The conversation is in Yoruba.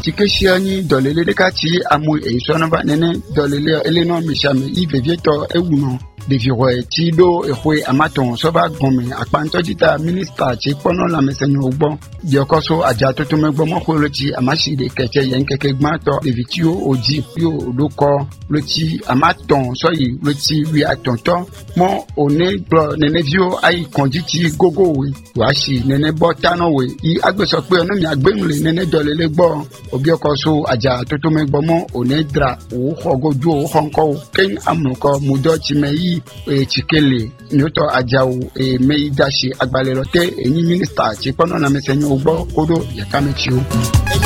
tikeshiani dolele dekati amu eisonaba nene dolele eleno mishame ivevieto ewuno deviro tido ehwe amaton soba gome akpantojita minister ti pono la mesenyo ogbo diokoso aja to megbo mo ko loti amashide keke yen keke gmato devitio oji yo loko loti amaton soyi loti wi atonto mo one bro nene vio ai konjiti gogo we washi nene botano we I agbeso pe onu mi agbemule nene dolele gbo obiokoso aja to megbo mo one dra o hogoju o honko ken amuko mudo ti meyi chikele nyoto ajawo meidashi agbalero te enyi minister ti pono na mesenyo ogbo kodo yakamechio